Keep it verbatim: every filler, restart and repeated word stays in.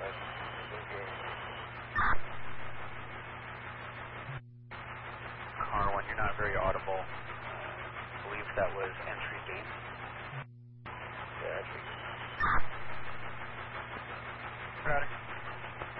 Car one, you're not very audible. I believe that was entry gate. Yeah, entry gate.